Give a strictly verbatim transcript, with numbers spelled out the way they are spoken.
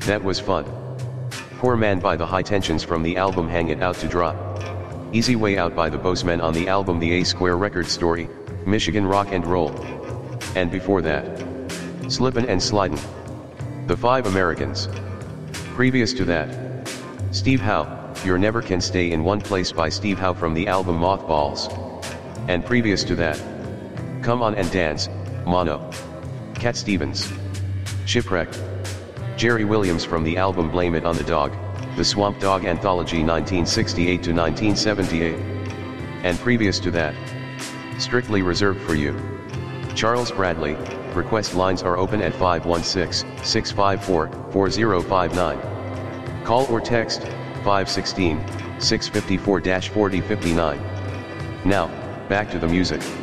That was fun. Poor Man by the High Tensions from the album Hang It Out to Drop. Easy Way Out by the Bozemen on the album The A Square Record Story, Michigan Rock and Roll. And before that, Slippin' and Slidin'. The Five Americans. Previous to that, Steve Howe, You're Never Can Stay in One Place by Steve Howe from the album Mothballs. And previous to that, Come On and Dance, Mono. Cat Stevens. Shipwrecked. Jerry Williams from the album Blame It on the Dog, The Swamp Dogg Anthology nineteen sixty-eight to nineteen seventy-eight. And previous to that, Strictly Reserved for You. Charles Bradley. Request lines are open at five one six, six five four, four zero five nine. Call or text, five one six, six five four, four zero five nine. Now, back to the music.